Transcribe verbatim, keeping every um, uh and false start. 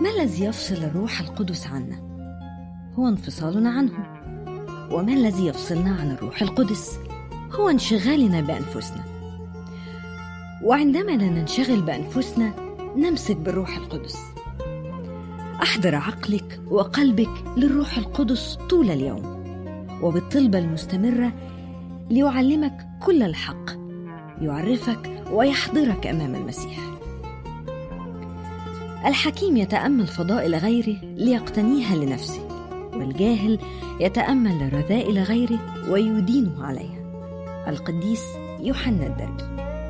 ما الذي يفصل الروح القدس عنا؟ هو انفصالنا عنه. وما الذي يفصلنا عن الروح القدس؟ هو انشغالنا بأنفسنا. وعندما لا ننشغل بأنفسنا نمسك بالروح القدس. أحضر عقلك وقلبك للروح القدس طول اليوم، وبالطلبة المستمرة ليعلمك كل الحق، يعرفك ويحضرك أمام المسيح. الحكيم يتأمل فضائل غيره ليقتنيها لنفسه، والجاهل يتأمل رذائل غيره ويدينه عليها. القديس يوحنا الدرجي.